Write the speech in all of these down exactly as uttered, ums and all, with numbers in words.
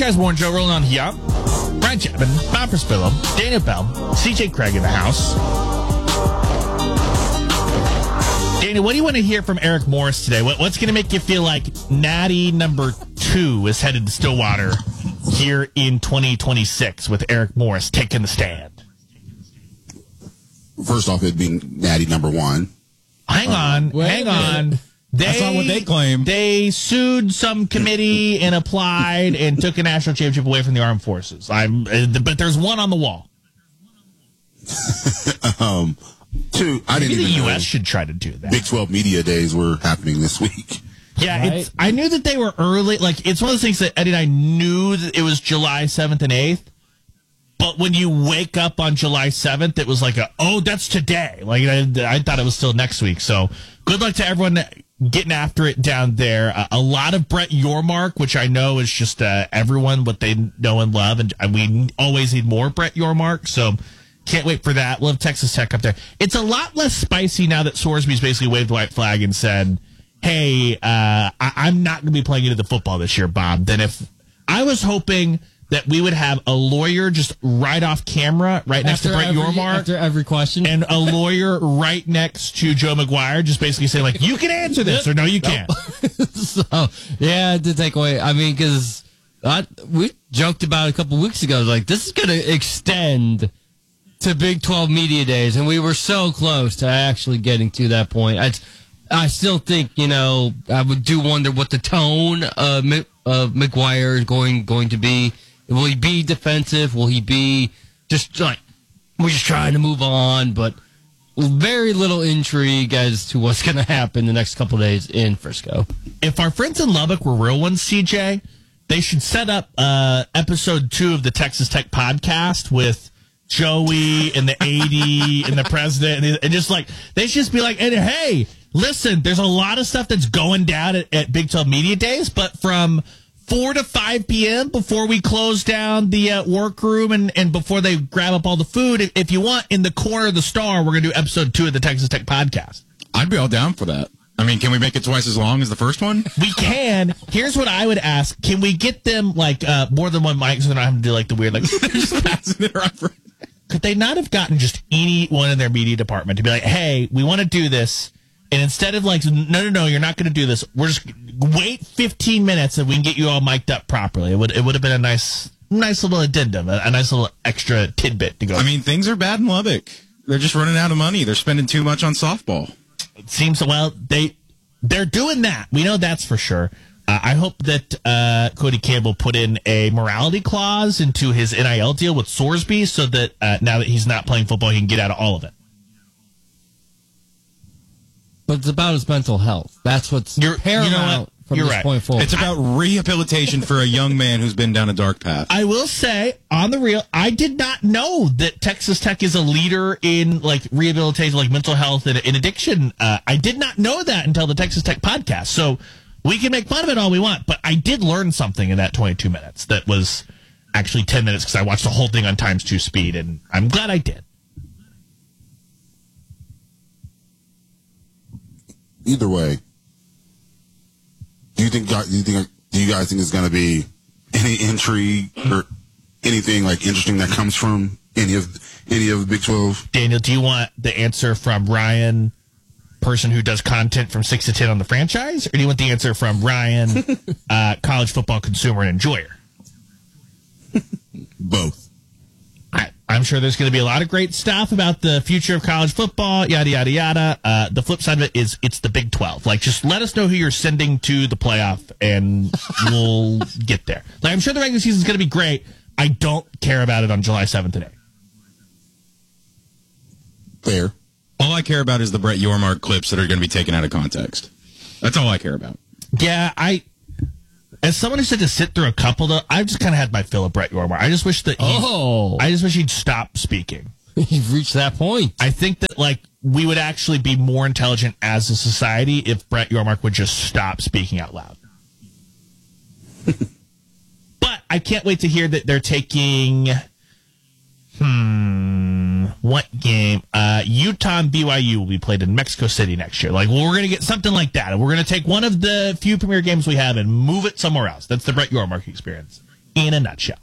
Franchise Warren Joe rolling on here. Brian Chapman, Bob Perspillo, Daniel Bell, C J Craig in the house. Daniel, what do you want to hear from Eric Morris today? What, what's going to make you feel like Natty number two is headed to Stillwater here in twenty twenty-six with Eric Morris taking the stand? First off, it'd be Natty number one. Hang on, Wait hang a on. They, That's not what they claim. They sued some committee and applied and took a national championship away from the armed forces. I'm, but there's one on the wall. um, two, I Maybe didn't the even U S know should try to do that. Big twelve Media Days were happening this week. Yeah, Right. it's, I knew that they were early. Like, it's one of those things that Eddie and I knew that it was July seventh and eighth. But when you wake up on July seventh, it was like, a, oh, that's today. Like, I, I thought it was still next week. So good luck to everyone getting after it down there. Uh, a lot of Brett Yormark, which I know is just uh, everyone what they know and love. And we always need more Brett Yormark. So can't wait for that. We'll have Texas Tech up there. It's a lot less spicy now that Sorsby's basically waved the white flag and said, hey, uh, I- I'm not going to be playing into the football this year, Bob, than if I was hoping that we would have a lawyer just right off camera, right next After to Brett every, Yormark. After every question. And a lawyer right next to Joe McGuire, just basically saying, like, you can answer this or no, you can't. So, yeah, to take away. I mean, because we joked about it a couple weeks ago. Like, this is going to extend to Big twelve Media Days, and we were so close to actually getting to that point. I, I still think, you know, I would do wonder what the tone of, of McGuire is going, going to be. Will he be defensive? Will he be just like, we're just trying to move on? But very little intrigue as to what's going to happen the next couple of days in Frisco. If our friends in Lubbock were real ones, C J, they should set up uh, episode two of the Texas Tech podcast with Joey and the A D and the president. And, and just like, they should just be like, and hey, listen, there's a lot of stuff that's going down at, at Big twelve Media Days, but from four to five p.m. before we close down the uh, workroom and, and before they grab up all the food, if, if you want, in the corner of the Star, we're going to do episode two of the Texas Tech podcast. I'd be all down for that. I mean, can we make it twice as long as the first one? We can. Here's what I would ask. Can we get them, like, uh, more than one mic so they don't have to do, like, the weird, like, They're just passing it around. For- could they not have gotten just anyone in their media department to be like, hey, we want to do this, and instead of like, no, no, no, you're not going to do this, we're just wait fifteen minutes and we can get you all mic'd up properly. It would it would have been a nice nice little addendum, a, a nice little extra tidbit to go. I mean, things are bad in Lubbock. They're just running out of money. They're spending too much on softball. It seems, well, they, they're doing that. We know that's for sure. Uh, I hope that uh, Cody Campbell put in a morality clause into his N I L deal with Sorsby so that uh, now that he's not playing football, he can get out of all of it. But it's about his mental health. That's what's You're- paramount you know what? from You're this right. point forward. It's about rehabilitation for a young man who's been down a dark path. I will say, on the real, I did not know that Texas Tech is a leader in like rehabilitation, like mental health and, and addiction. Uh, I did not know that until the Texas Tech podcast. So we can make fun of it all we want, but I did learn something in that twenty-two minutes that was actually ten minutes because I watched the whole thing on times two speed, and I'm glad I did. Either way, do you think? Do you think? Do you guys think there's going to be any intrigue or anything like interesting that comes from any of any of the Big twelve? Daniel, do you want the answer from Ryan, person who does content from six to ten on the franchise, or do you want the answer from Ryan, uh, college football consumer and enjoyer? Both. I, I'm sure there's going to be a lot of great stuff about the future of college football, yada, yada, yada. Uh, the flip side of it is it's the Big twelve. Like, just let us know who you're sending to the playoff, and we'll get there. Like, I'm sure the regular season is going to be great. I don't care about it on July seventh and eighth. Fair. All I care about is the Brett Yormark clips that are going to be taken out of context. That's all I care about. Yeah, I... As someone who said to sit through a couple, though, I've just kind of had my fill of Brett Yormark. I just wish that he, Oh. I just wish he'd stop speaking. You've reached that point. I think that, like, we would actually be more intelligent as a society if Brett Yormark would just stop speaking out loud. But I can't wait to hear that they're taking, hmm, what game? Uh, Utah and B Y U will be played in Mexico City next year. Like, well, we're going to get something like that. We're going to take one of the few premier games we have and move it somewhere else. That's the Brett Yormark experience. in a nutshell.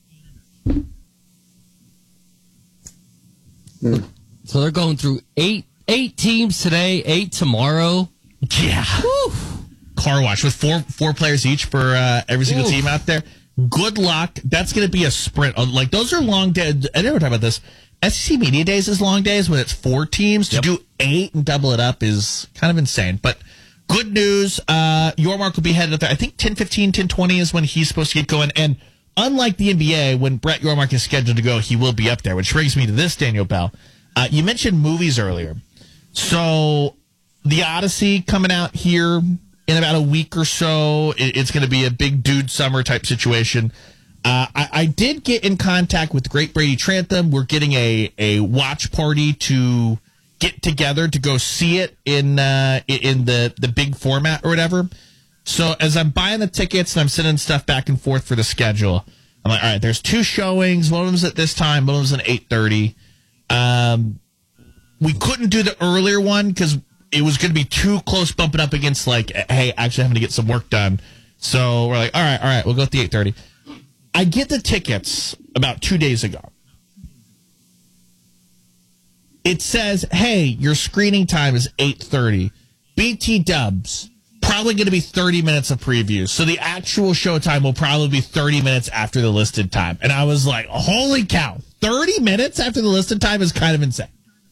So they're going through eight eight teams today, eight tomorrow. Yeah. Woo. Car wash with four four players each for uh, every single Oof. team out there. Good luck. That's going to be a sprint. Like, those are long days. I never talk about this. S E C Media Days is long days when it's four teams. To Yep. do eight and double it up is kind of insane. But good news. Uh, Yormark will be headed up there. I think ten fifteen, ten twenty is when he's supposed to get going. And unlike the N B A, when Brett Yormark is scheduled to go, he will be up there, which brings me to this, Daniel Bell. Uh, you mentioned movies earlier. So The Odyssey coming out here in about a week or so. It, it's going to be a big dude summer type situation. Uh, I, I did get in contact with the great Brady Trantham. We're getting a, a watch party to get together to go see it in uh, in the, the big format or whatever. So as I'm buying the tickets and I'm sending stuff back and forth for the schedule, I'm like, all right, there's two showings. One of them's at this time. One of them's at eight thirty. Um, we couldn't do the earlier one because it was going to be too close bumping up against, like, hey, actually having to get some work done. So we're like, all right, all right, we'll go with the eight thirty. I get the tickets about two days ago. It says, hey, your screening time is eight thirty. B T Dubs, probably going to be thirty minutes of previews. So the actual show time will probably be thirty minutes after the listed time. And I was like, holy cow, thirty minutes after the listed time is kind of insane.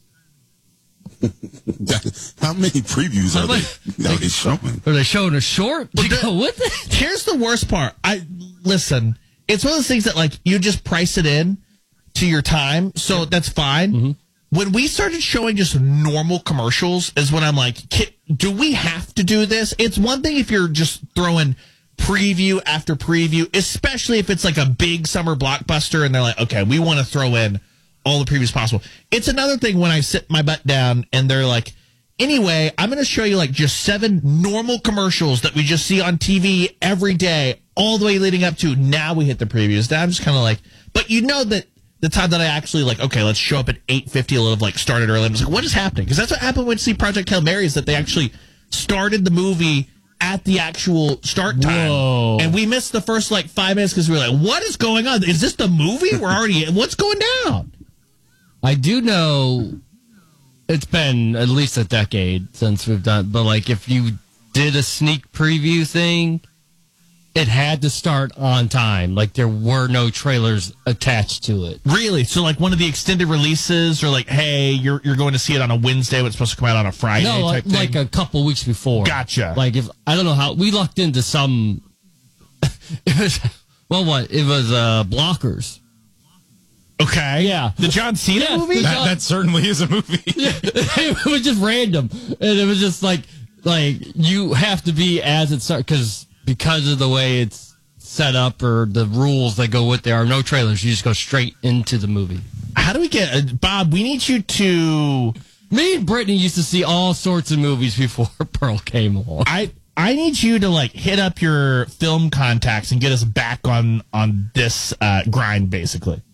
How many previews are they, are they showing? Are they showing a short? Well, You the- go with it? Here's the worst part. I listen, it's one of those things that, like, you just price it in to your time, so that's fine. Mm-hmm. When we started showing just normal commercials is when I'm like, "Ki- do we have to do this? It's one thing if you're just throwing preview after preview, especially if it's like a big summer blockbuster and they're like, okay, we want to throw in all the previews possible. It's another thing when I sit my butt down and they're like, anyway, I'm going to show you like just seven normal commercials that we just see on T V every day, all the way leading up to now we hit the previews. Now I'm just kind of like, but you know that the time that I actually like, okay, let's show up at eight fifty, a little like started early. I'm just like, what is happening? Because that's what happened when we see Project Hail Mary is that they actually started the movie at the actual start time. Whoa. And we missed the first like five minutes because we were like, what is going on? Is this the movie? We're already, what's going down? I do know it's been at least a decade since we've done, but like if you did a sneak preview thing, it had to start on time. Like there were no trailers attached to it. Really? So like one of the extended releases or like, hey, you're you're going to see it on a Wednesday when it's supposed to come out on a Friday No, type like, thing? like a couple weeks before. Gotcha. Like if I don't know how we lucked into some. It was, well, what it was uh, Blockers. Okay. Yeah. The John Cena Yeah. movie? That, that certainly is a movie. It was just random, and it was just like like you have to be as it starts because because of the way it's set up or the rules that go with there are no trailers. You just go straight into the movie. How do we get, uh, Bob, we need you to, Me and Brittany used to see all sorts of movies before Pearl came along. I I need you to like hit up your film contacts and get us back on, on this uh, grind, basically.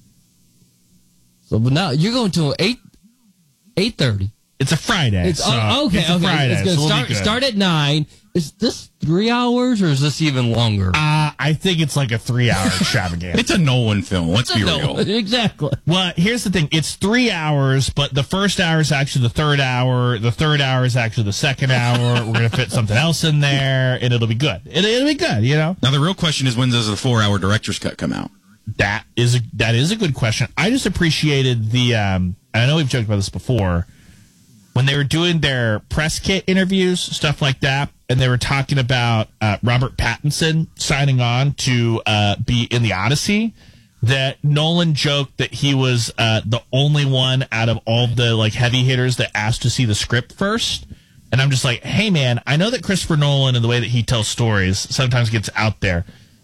So, but now you're going to eight eight thirty. It's a Friday. It's so oh, okay. It's a okay. Friday. It's going so to we'll be start good. start at nine. Is this three hours or is this even longer? Uh, I think it's like a three hour extravaganza. It's a Nolan film. Let's be No, real. exactly. Well, here's the thing. It's three hours, but the first hour is actually the third hour. The third hour is actually the second hour. We're going to fit something else in there, and it'll be good. It, it'll be good, you know? Now the real question is, when does the four-hour director's cut come out? That is a, that is a good question. I just appreciated the, um, and I know we've joked about this before, when they were doing their press kit interviews, stuff like that, and they were talking about uh, Robert Pattinson signing on to uh, be in the Odyssey, that Nolan joked that he was uh, the only one out of all the like heavy hitters that asked to see the script first. And I'm just like, hey man, I know that Christopher Nolan and the way that he tells stories sometimes gets out there.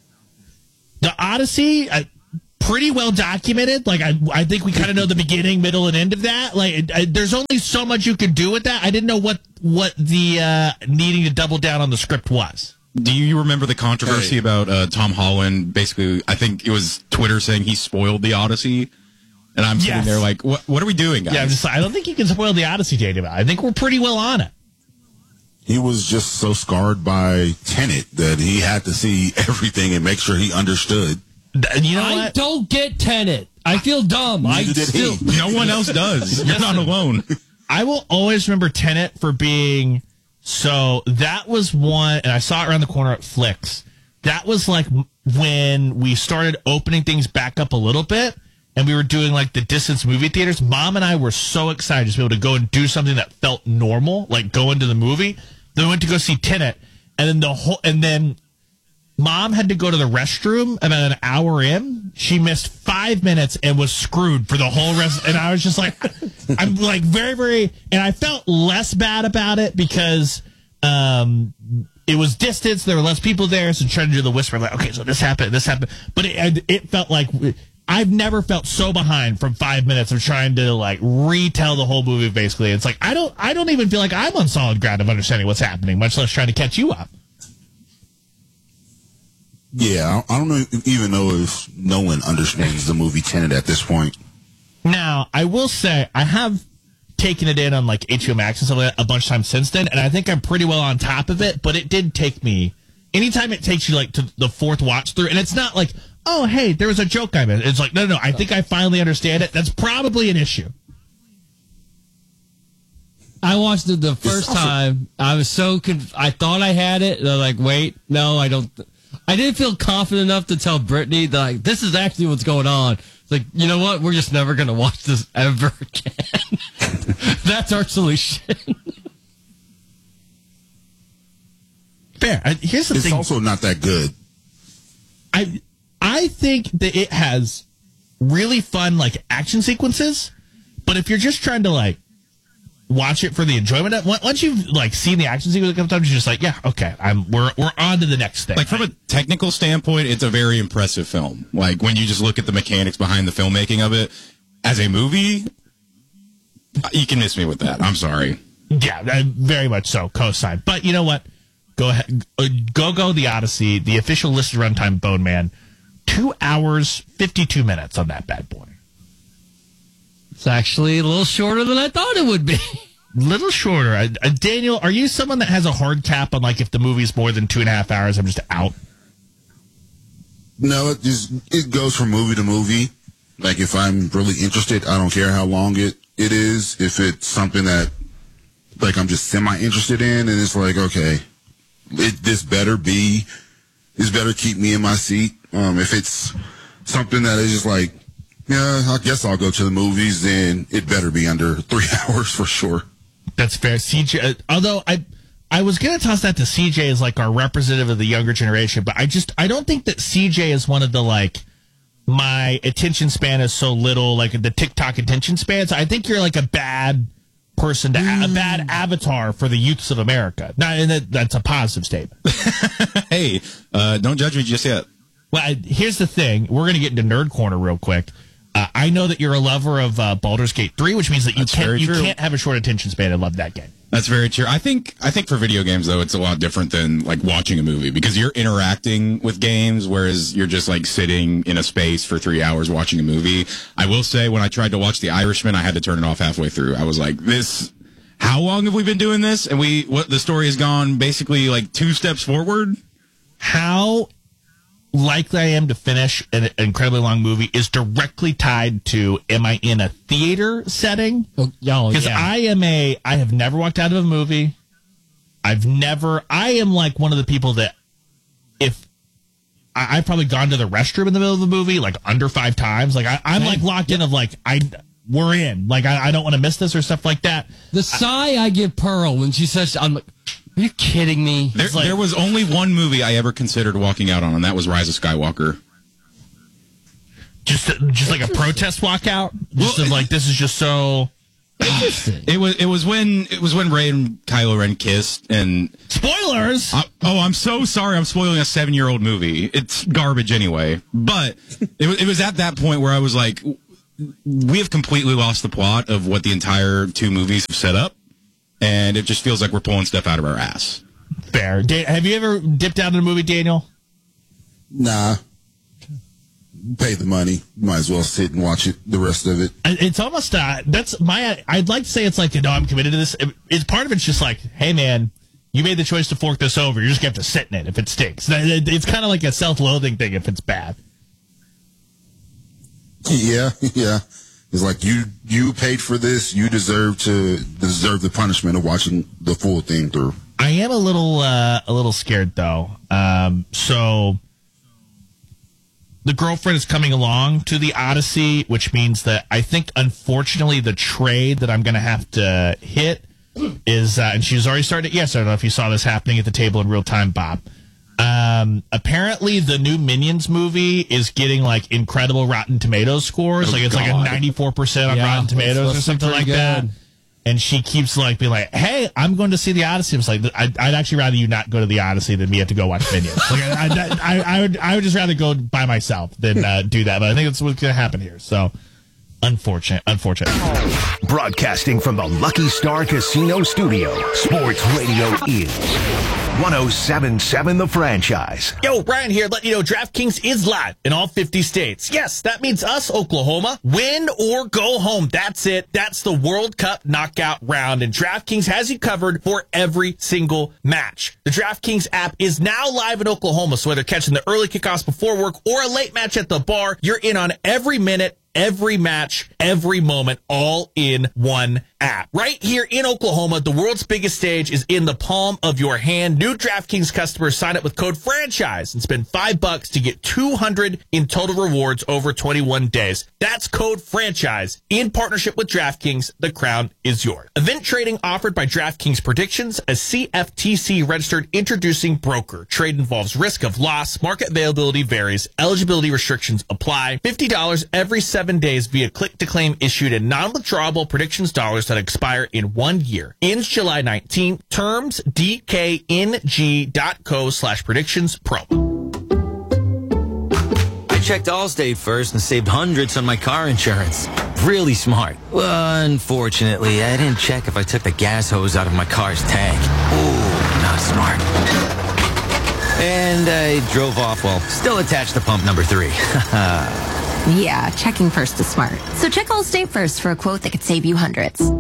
The Odyssey, uh, pretty well documented. Like, I I think we kind of know the beginning, middle, and end of that. Like, it, I, there's only so much you could do with that. I didn't know what, what the uh, needing to double down on the script was. Do you remember the controversy Hey. about uh, Tom Holland? Basically, I think it was Twitter saying he spoiled the Odyssey. And I'm sitting Yes. there like, what What are we doing, guys? Yeah, I'm just, I don't think you can spoil the Odyssey, J D. I think we're pretty well on it. he was just so scarred by Tenet that he had to see everything and make sure he understood. You know I what? don't get Tenet. I feel dumb. I Neither did still. he. No one else does. You're not alone. I will always remember Tenet for being so. That was one, and I saw it around the corner at Flicks. That was like when we started opening things back up a little bit, and we were doing like the distance movie theaters. Mom and I were so excited to be able to go and do something that felt normal, like go into the movie. Then we went to go see Tenet, and then the whole, and then Mom had to go to the restroom about an hour in. She missed five minutes and was screwed for the whole rest. And I was just like, I'm like very, very, and I felt less bad about it because um, it was distance. There were less people there. So trying to do the whisper, like, okay, so this happened, this happened. But it, it felt like I've never felt so behind from five minutes of trying to like retell the whole movie. Basically, it's like I don't, I don't even feel like I'm on solid ground of understanding what's happening, much less trying to catch you up. Yeah, I don't know, even know if no one understands the movie Tenet at this point. Now, I will say I have taken it in on like H B O Max and stuff like that a bunch of times since then, and I think I'm pretty well on top of it. But it did take me. Anytime it takes you like to the fourth watch through, and it's not like, oh, hey, there was a joke I missed. It's like, no, no, no, I think I finally understand it. That's probably an issue. I watched it the first also- time. I was so conf- I thought I had it. And I'm like, wait, no, I don't. I didn't feel confident enough to tell Brittany that like this is actually what's going on. It's like, you know what? We're just never gonna watch this ever again. That's our solution. Fair. I, here's the It's thing. also not that good. I I think that it has really fun like action sequences, but if you're just trying to like watch it for the enjoyment of once you've like seen the action sequence a couple times, you're just like, yeah, okay, I'm we're we're on to the next thing. Like from a technical standpoint, it's a very impressive film. Like when you just look at the mechanics behind the filmmaking of it, as a movie, you can miss me with that. I'm sorry. Yeah, uh, very much so. Co-sign. But you know what? Go ahead. Uh, go go the Odyssey. The official listed runtime, Bone Man, two hours fifty-two minutes on that bad boy. It's actually a little shorter than I thought it would be. Little shorter. Uh, uh, Daniel, are you someone that has a hard cap on like if the movie's more than two and a half hours, I'm just out? No, it just it goes from movie to movie. Like if I'm really interested, I don't care how long it, it is. If it's something that like I'm just semi interested in, and it's like, okay, it, this better be, this better keep me in my seat. Um, if it's something that is just like, yeah, I guess I'll go to the movies, then it better be under three hours for sure. That's fair. C J, uh, although I I was going to toss that to C J as like our representative of the younger generation, but I just, I don't think that C J is one of the like, my attention span is so little, like the TikTok attention spans. I think you're like a bad person, to a bad avatar for the youths of America. Not, and that, that's a positive statement. Hey, uh, don't judge me just yet. Well, I, here's the thing. We're going to get into Nerd Corner real quick. Uh, I know that you're a lover of uh, Baldur's Gate three, which means that you That's can't very you true. can't have a short attention span and love that game. That's very true. I think I think for video games though, it's a lot different than like watching a movie because you're interacting with games, whereas you're just like sitting in a space for three hours watching a movie. I will say when I tried to watch The Irishman, I had to turn it off halfway through. I was like, this. How long have we been doing this? And we what the story has gone basically like two steps forward. How likely I am to finish an incredibly long movie is directly tied to, am I in a theater setting? Oh, Because yeah. I am a, I have never walked out of a movie. I've never, I am like one of the people that if, I, I've probably gone to the restroom in the middle of the movie like under five times. Like I, I'm like locked in of like, I, we're in. Like I, I don't want to miss this or stuff like that. The sigh I give Pearl when she says, I'm like, are you kidding me? There, like- there was only one movie I ever considered walking out on, and that was Rise of Skywalker. Just, just like a protest walkout. Just of like, this is just so. Interesting. It was it was when it was when Rey and Kylo Ren kissed, and Spoilers! I, oh, I'm so sorry. I'm spoiling a seven year old movie. It's garbage anyway. But it, wa- it was at that point where I was like, we have completely lost the plot of what the entire two movies have set up, and it just feels like we're pulling stuff out of our ass. Fair. Da- have you ever dipped out in a movie, Daniel? Nah. Pay the money. Might as well sit and watch it, the rest of it. It's almost, uh, that's my, I'd like to say it's like, you know, I'm committed to this. It, it's part of it's just like, hey man, You made the choice to fork this over. You're just going to have to sit in it if it stinks. It's kind of like a self-loathing thing if it's bad. Yeah, yeah. It's like you you paid for this. You deserve to deserve the punishment of watching the full thing through. I am a little uh, a little scared though. Um, so the girlfriend is coming along to the Odyssey, which means that I think unfortunately the trade that I'm going to have to hit is, uh, and she's already started. Yes, I don't know if you saw this happening at the table in real time, Bob. Um, apparently the new Minions movie is getting like incredible Rotten Tomatoes scores. Oh, like it's God. like a ninety-four percent on Yeah, Rotten Tomatoes or something like good. that. And she keeps like being like, "Hey, I'm going to see the Odyssey." It's like I'd, I'd actually rather you not go to the Odyssey than me have to go watch Minions. Like I, I, I, I would, I would just rather go by myself than uh, do that. But I think that's what's going to happen here. So unfortunate, unfortunate. Broadcasting from the Lucky Star Casino Studio, Sports Radio is one oh seven point seven The Franchise. Yo, Brian here, letting you know DraftKings is live in all fifty states. Yes, that means us, Oklahoma. Win or go home. That's it. That's the World Cup knockout round, and DraftKings has you covered for every single match. The DraftKings app is now live in Oklahoma, so whether catching the early kickoffs before work or a late match at the bar, you're in on every minute, every match, every moment, all in one app. Right here in Oklahoma, the world's biggest stage is in the palm of your hand. New DraftKings customers sign up with code FRANCHISE and spend five bucks to get two hundred in total rewards over twenty-one days. That's code FRANCHISE in partnership with DraftKings. The crown is yours. Event trading offered by DraftKings Predictions, a C F T C registered introducing broker. Trade involves risk of loss. Market availability varies. Eligibility restrictions apply. fifty dollars every seven days via click to claim issued in non-withdrawable predictions dollars that expire in one year. Ends July nineteenth. Terms D K N G dot co slash predictions promo. I checked Allstate first and saved hundreds on my car insurance. Really smart. Well, unfortunately, I didn't check if I took the gas hose out of my car's tank. Ooh, not smart. And I drove off while still attached to pump number three. Yeah, checking first is smart. So check Allstate first for a quote that could save you hundreds.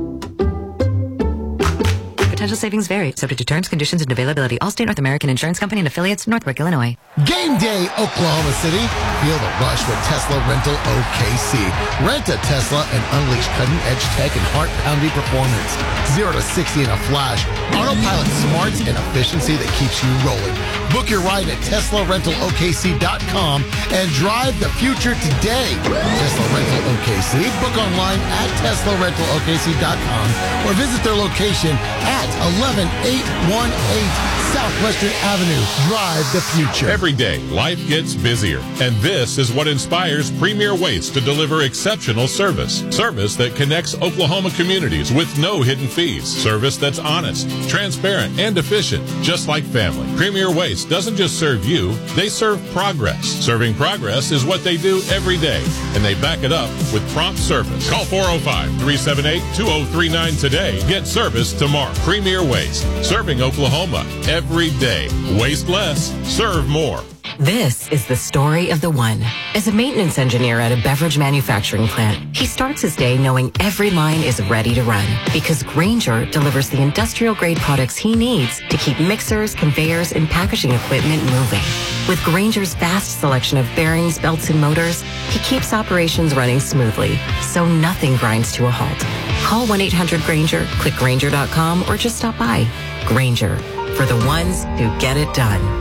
Potential savings vary, subject to terms, conditions, and availability. Allstate North American Insurance Company and affiliates, Northbrook, Illinois. Game day, Oklahoma City. Feel the rush with Tesla Rental O K C. Rent a Tesla and unleash cutting-edge tech and heart-pounding performance. Zero to sixty in a flash. Autopilot smarts and efficiency that keeps you rolling. Book your ride at Tesla Rental O K C dot com and drive the future today. Tesla Rental O K C. Book online at Tesla Rental O K C dot com or visit their location at eleven eight one eight Southwestern Avenue. Drive the future. Every day, life gets busier, and this is what inspires Premier Waste to deliver exceptional service. Service that connects Oklahoma communities with no hidden fees. Service that's honest, transparent, and efficient, just like family. Premier Waste doesn't just serve you, they serve progress. Serving progress is what they do every day, and they back it up with prompt service. Call four oh five, three seven eight, two oh three nine today. Get service tomorrow. Premier Waste, serving Oklahoma every day. Waste less, serve more. This is the story of the one. As a maintenance engineer at a beverage manufacturing plant, he starts his day knowing every line is ready to run because Grainger delivers the industrial-grade products he needs to keep mixers, conveyors, and packaging equipment moving. With Grainger's vast selection of bearings, belts, and motors, he keeps operations running smoothly, so nothing grinds to a halt. Call one eight hundred Grainger, click Grainger dot com, or just stop by. Grainger, for the ones who get it done.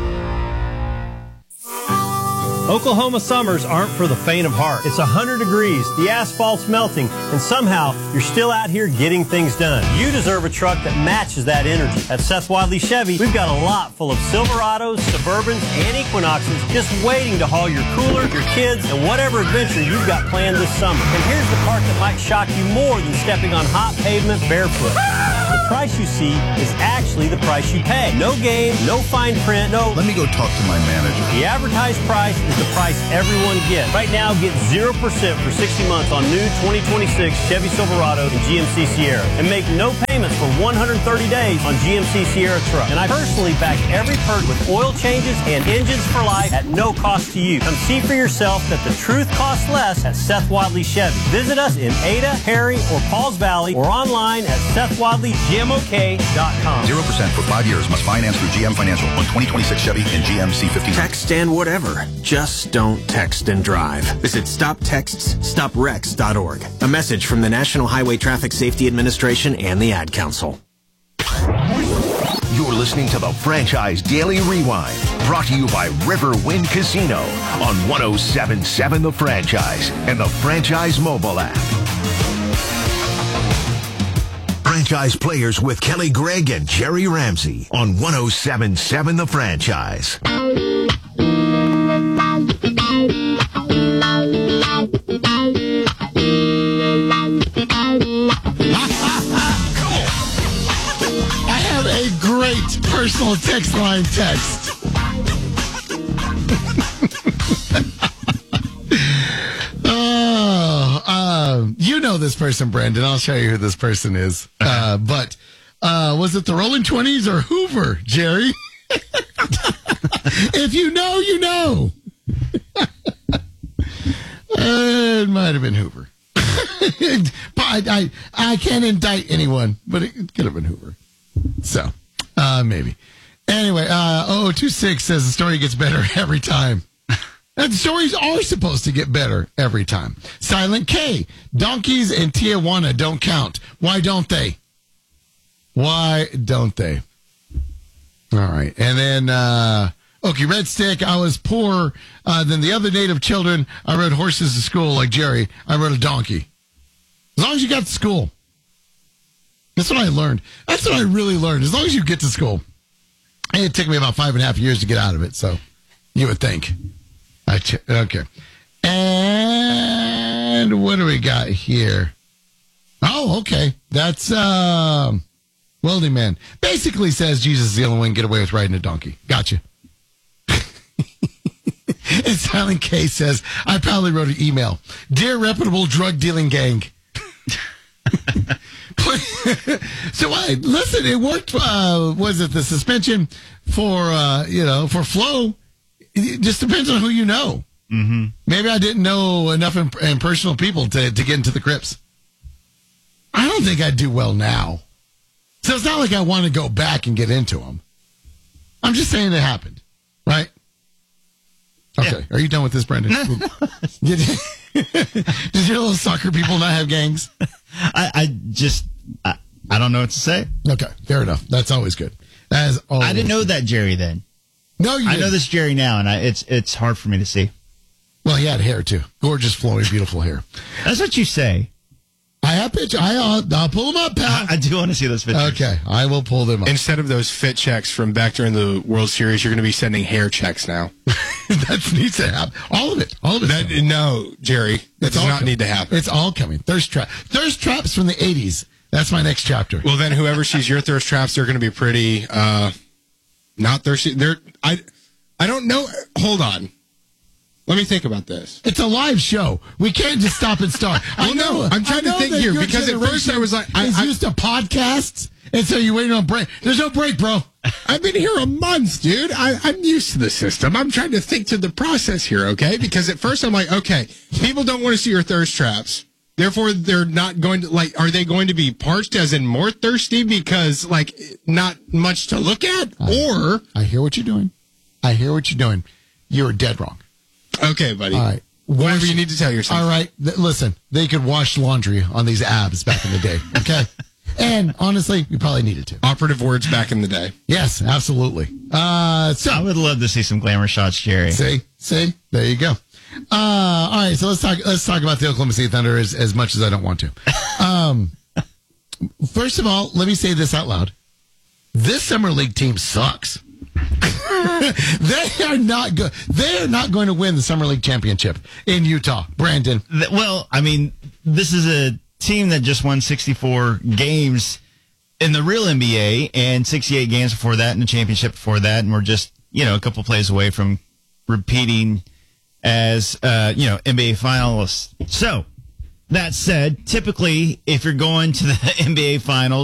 Oklahoma summers aren't for the faint of heart. It's one hundred degrees, the asphalt's melting, and somehow you're still out here getting things done. You deserve a truck that matches that energy. At Seth Wadley Chevy, we've got a lot full of Silverados, Suburbans, and Equinoxes just waiting to haul your cooler, your kids, and whatever adventure you've got planned this summer. And here's the part that might shock you more than stepping on hot pavement barefoot. The price you see is actually the price you pay. No game, no fine print, no... Let me go talk to my manager. The advertised price is the price everyone gets. Right now, get zero percent for sixty months on new twenty twenty-six Chevy Silverado and G M C Sierra. And make no payment payments for one hundred thirty days on G M C Sierra truck. And I personally back every perk with oil changes and engines for life at no cost to you. Come see for yourself that the truth costs less at Seth Wadley Chevy. Visit us in Ada, Harry, or Pauls Valley or online at Seth Wadley G M O K dot com. zero percent for five years must finance through G M Financial on twenty twenty-six Chevy and G M C fifty. Text and whatever. Just don't text and drive. Visit stop texts stop wrecks dot org. A message from the National Highway Traffic Safety Administration and the Ad Council. You're listening to the Franchise Daily Rewind, brought to you by Riverwind Casino on one oh seven point seven The Franchise and the Franchise mobile app. Franchise Players with Kelly Gregg and Jerry Ramsey on one oh seven point seven The Franchise. I have a great personal text line text. oh, uh, you know this person, Brandon. I'll show you who this person is. Uh, but uh, was it the Rolling Twenties or Hoover, Jerry? If you know, you know. Uh, it might have been Hoover. But I, I, I can't indict anyone, but it could have been Hoover. So, uh, maybe. Anyway, uh, oh two six says the story gets better every time. And stories are supposed to get better every time. Silent K, donkeys in Tijuana don't count. Why don't they? Why don't they? All right. And then, uh, okay, Red Stick, I was poorer uh, than the other native children. I rode horses to school like Jerry. I rode a donkey. As long as you got to school. That's what I learned. That's what I really learned. As long as you get to school. And it took me about five and a half years to get out of it, so you would think. I ch- okay. And what do we got here? Oh, okay. That's uh, Welding Man. Basically says Jesus is the only one who can get away with riding a donkey. Gotcha. And Silent K says, I probably wrote an email. Dear reputable drug dealing gang. So I listen, it worked. Uh, was it the suspension for, uh, you know, for Flo? It just depends on who you know. Mm-hmm. Maybe I didn't know enough imp- impersonal people to, to get into the Crips. I don't think I'd do well now. So it's not like I want to go back and get into them. I'm just saying it happened, right? Okay. Yeah. Are you done with this, Brendan? Did your little soccer people not have gangs? I, I just, I, I don't know what to say. Okay. Fair enough. That's always good. That is always I didn't know good. that Jerry then. No, you I didn't. know this Jerry now, and I, it's it's hard for me to see. Well, he had hair, too. Gorgeous, flowing, beautiful hair. That's what you say. I have pictures. I, I'll, I'll pull them up, pal. I, I do want to see those pictures. Okay. I will pull them up. Instead of those fit checks from back during the World Series, you're going to be sending hair checks now. That needs to happen. All of it. All of it. That, no, Jerry. That It's does all not coming. need to happen. It's all coming. Thirst trap. Thirst traps from the eighties. That's my next chapter. Well, then whoever sees your thirst traps, they're going to be pretty uh, not thirsty. They're I, I don't know. Hold on. Let me think about this. It's a live show. We can't just stop and start. Well, I know. no, I'm trying I know to think that here, your because at first I was like, I- is I- used to podcasts, and so you're waiting on break. There's no break, bro. I've been here a month, dude. I, I'm used to the system. I'm trying to think through the process here, okay? Because at first I'm like, okay, people don't want to see your thirst traps. Therefore, they're not going to, like, are they going to be parched as in more thirsty because, like, not much to look at? Or. I hear what you're doing. I hear what you're doing. You're dead wrong. Okay, buddy. All right. Whatever Wash- you need to tell yourself. All right. Th- listen, they could wash laundry on these abs back in the day, okay? And honestly, we probably needed to. Operative words back in the day. Yes, absolutely. Uh, so I would love to see some glamour shots, Jerry. See, see, there you go. Uh, all right, so let's talk. Let's talk about the Oklahoma City Thunder as, as much as I don't want to. Um, first of all, let me say this out loud: this summer league team sucks. They are not good. They are not going to win the summer league championship in Utah, Brandon. Th- Well, I mean, this is a team that just won sixty-four games in the real N B A and sixty-eight games before that and the championship before that. And we're just, you know, a couple plays away from repeating as, uh, you know, N B A finalists. So, that said, typically, if you're going to the N B A finals,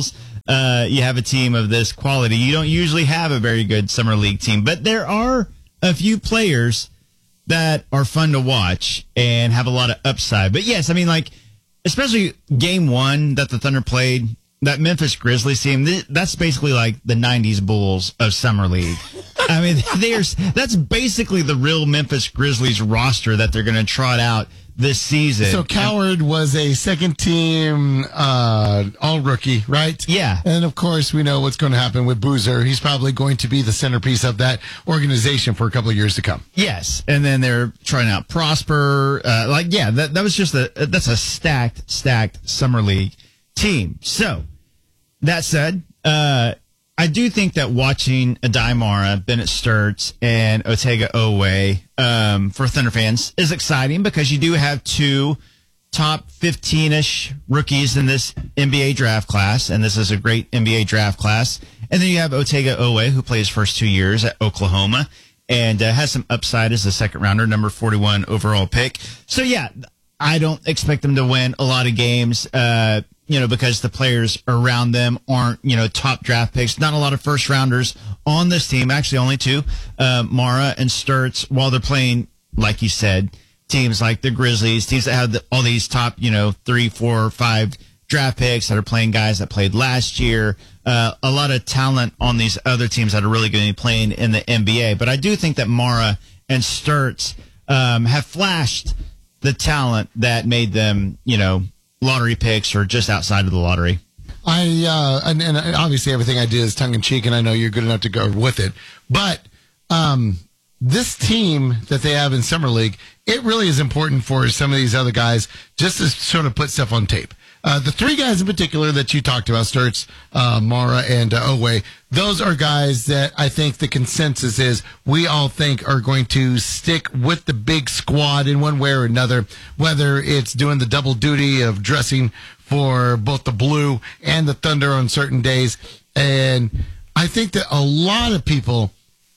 uh, you have a team of this quality. You don't usually have a very good summer league team, but there are a few players that are fun to watch and have a lot of upside. But yes, I mean, like, especially game one that the Thunder played, that Memphis Grizzlies team, th- that's basically like the nineties Bulls of summer league. I mean, there's that's basically the real Memphis Grizzlies roster that they're going to trot out this season. So Coward was a second team uh, all rookie, right? Yeah. And of course, we know what's going to happen with Boozer. He's probably going to be the centerpiece of that organization for a couple of years to come. Yes. And then they're trying out Prosper. Uh, like, yeah, that, that was just a, that's a stacked, stacked summer league team. So that said, uh, I do think that watching Adai Mara, Bennett Sturts, and Otega Owe um, for Thunder fans is exciting because you do have two top fifteen-ish rookies in this N B A draft class, and this is a great N B A draft class. And then you have Otega Owe, who played his first two years at Oklahoma and uh, has some upside as a second-rounder, number forty-one overall pick. So, yeah, I don't expect them to win a lot of games. Uh You know, because the players around them aren't, you know, top draft picks. Not a lot of first rounders on this team. Actually, only two, uh, Mara and Sturts, while they're playing, like you said, teams like the Grizzlies, teams that have the, all these top, you know, three, four, five draft picks that are playing guys that played last year. Uh, a lot of talent on these other teams that are really going to be playing in the N B A. But I do think that Mara and Sturts um, have flashed the talent that made them, you know, lottery picks or just outside of the lottery. I uh, and, and obviously everything I do is tongue in cheek, and I know you're good enough to go with it. But um, this team that they have in summer league, it really is important for some of these other guys just to sort of put stuff on tape. Uh, the three guys in particular that you talked about, Sturts, uh, Mara, and uh, Owe, those are guys that I think the consensus is we all think are going to stick with the big squad in one way or another, whether it's doing the double duty of dressing for both the Blue and the Thunder on certain days. And I think that a lot of people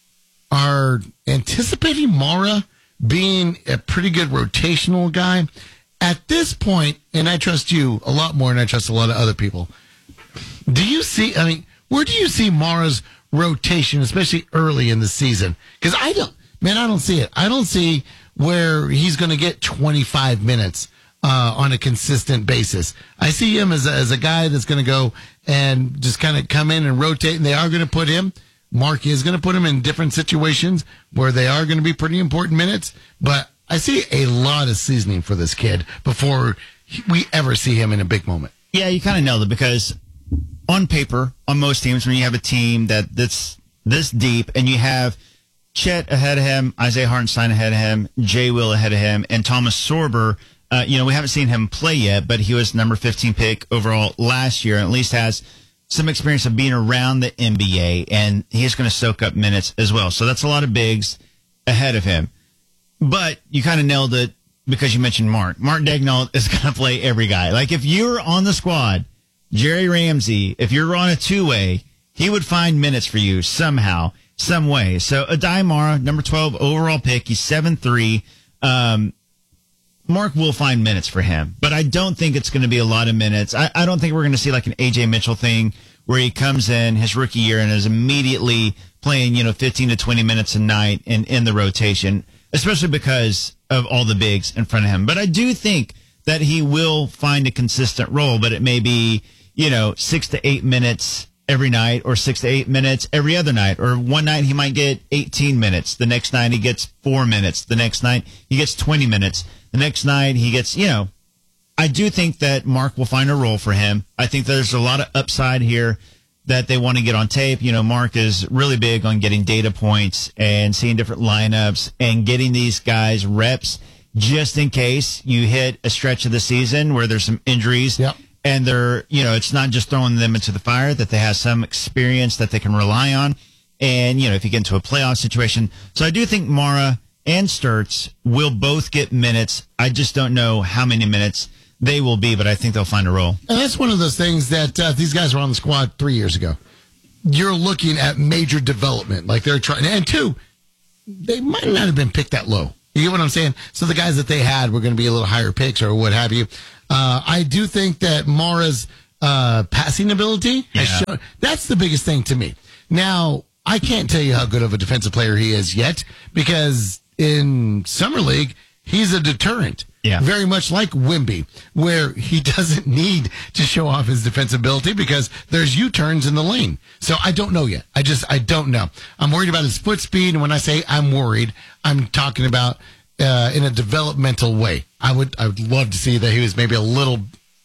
are anticipating Mara being a pretty good rotational guy. At this point, and I trust you a lot more than I trust a lot of other people, do you see, I mean, where do you see Mara's rotation, especially early in the season? Because I don't, man, I don't see it. I don't see where he's going to get twenty-five minutes uh, on a consistent basis. I see him as a, as a guy that's going to go and just kind of come in and rotate, and they are going to put him, Mark is going to put him in different situations where they are going to be pretty important minutes, but I see a lot of seasoning for this kid before we ever see him in a big moment. Yeah, you kind of nailed it because on paper, on most teams, when you have a team that that's this deep and you have Chet ahead of him, Isaiah Hartenstein ahead of him, Jay Will ahead of him, and Thomas Sorber, uh, you know, we haven't seen him play yet, but he was number fifteen pick overall last year and at least has some experience of being around the N B A, and he's going to soak up minutes as well. So that's a lot of bigs ahead of him. But you kind of nailed it because you mentioned Mark. Mark Daigneault is going to play every guy. Like, if you're on the squad, Jerry Ramsey, if you're on a two-way, he would find minutes for you somehow, some way. So, Adai Mara, number twelve overall pick, he's seven three. Um, Mark will find minutes for him, but I don't think it's going to be a lot of minutes. I, I don't think we're going to see like an A J Mitchell thing where he comes in his rookie year and is immediately playing, you know, fifteen to twenty minutes a night in, in the rotation, especially because of all the bigs in front of him. But I do think that he will find a consistent role, but it may be, you know, six to eight minutes every night or six to eight minutes every other night. Or one night he might get eighteen minutes. The next night he gets four minutes. The next night he gets twenty minutes. The next night he gets, you know, I do think that Mark will find a role for him. I think there's a lot of upside here that they want to get on tape. You know, Mark is really big on getting data points and seeing different lineups and getting these guys reps just in case you hit a stretch of the season where there's some injuries. Yep. And they're, you know, it's not just throwing them into the fire, that they have some experience that they can rely on. And, you know, if you get into a playoff situation. So I do think Mara and Sturts will both get minutes. I just don't know how many minutes they will be, but I think they'll find a role. And that's one of those things that uh, these guys were on the squad three years ago. You're looking at major development. Like they're trying, and two, they might not have been picked that low. You get what I'm saying? So the guys that they had were going to be a little higher picks or what have you. Uh, I do think that Mara's uh, passing ability. Has shown, that's the biggest thing to me. Now, I can't tell you how good of a defensive player he is yet because in Summer League, he's a deterrent. Yeah. Very much like Wemby, where he doesn't need to show off his defensive ability because there's U-turns in the lane. So I don't know yet. I just, I don't know. I'm worried about his foot speed. And when I say I'm worried, I'm talking about uh, in a developmental way. I would, I would love to see that he was maybe a little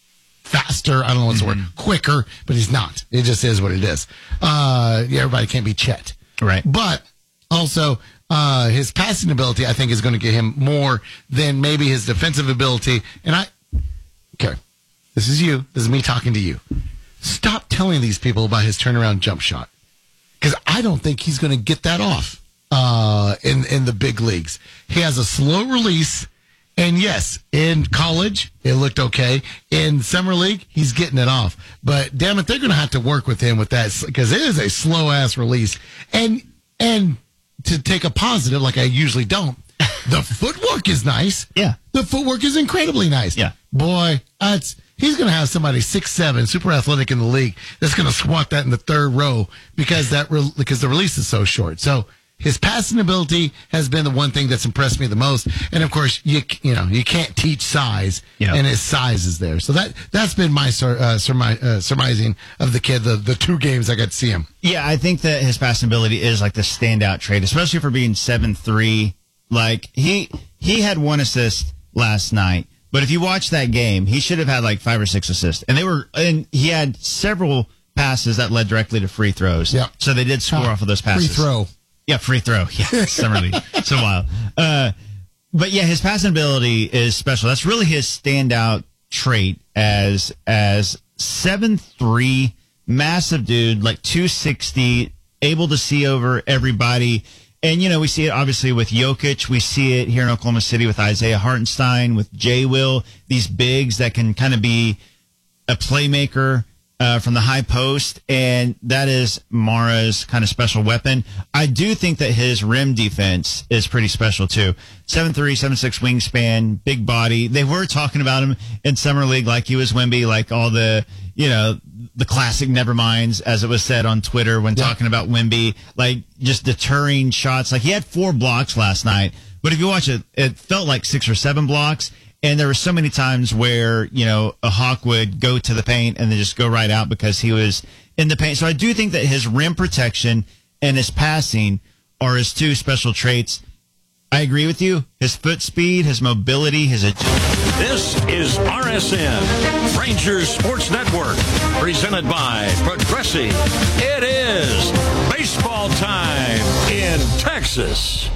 faster. I don't know what's mm-hmm. the word, quicker, but he's not. It just is what it is. Uh, yeah, everybody can't be Chet. Right. But also, Uh, his passing ability, I think, is going to get him more than maybe his defensive ability. And I, okay, this is you. This is me talking to you. Stop telling these people about his turnaround jump shot because I don't think he's going to get that off uh, in in the big leagues. He has a slow release, and yes, in college it looked okay. In summer league, he's getting it off. But damn it, they're going to have to work with him with that because it is a slow ass release. And and. To take a positive, like I usually don't, the footwork is nice. Yeah. The footwork is incredibly nice. Yeah. Boy, that's he's going to have somebody six seven, super athletic in the league that's going to squat that in the third row because that re- because the release is so short. So his passing ability has been the one thing that's impressed me the most. And of course, you you know you can't teach size, yeah. and his size is there. So that that's been my sur- uh, surmi- uh, surmising of the kid. The the two games I got to see him. Yeah, I think that his passing ability is like the standout trait, especially for being seven three. Like he he had one assist last night, but if you watch that game, he should have had like five or six assists, and they were and he had several passes that led directly to free throws. Yeah, so they did score oh, off of those passes. Free throw. Yeah, free throw. Yeah, summer league. So wild. Uh, but yeah, his passing ability is special. That's really his standout trait as as seven three, massive dude, like two sixty, able to see over everybody. And, you know, we see it obviously with Jokic. We see it here in Oklahoma City with Isaiah Hartenstein, with Jay Will, these bigs that can kind of be a playmaker Uh, from the high post, and that is Mara's kind of special weapon. I do think that his rim defense is pretty special too. seven three, seven six wingspan, big body. They were talking about him in Summer League like he was Wemby, like all the, you know, the classic neverminds, as it was said on Twitter when yeah. talking about Wemby, like just deterring shots. Like he had four blocks last night, but if you watch it, it felt like six or seven blocks. And there were so many times where, you know, a Hawk would go to the paint and then just go right out because he was in the paint. So I do think that his rim protection and his passing are his two special traits. I agree with you. His foot speed, his mobility, his agility. This is R S N, Rangers Sports Network, presented by Progressive. It is baseball time in Texas.